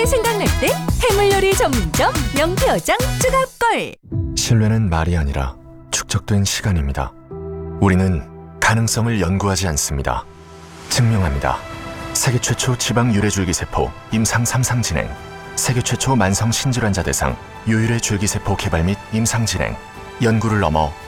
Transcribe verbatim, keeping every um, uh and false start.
신선하게 생각날 때 해물요리 전문점 명태어장 추가골. 신뢰는 말이 아니라 축적된 시간입니다. 우리는 가능성을 연구하지 않습니다. 증명합니다. 세계 최초 지방 유래줄기세포 임상 삼 상 진행, 세계 최초 만성 신질환자 대상 유유래 줄기세포 개발 및 임상 진행, 연구를 넘어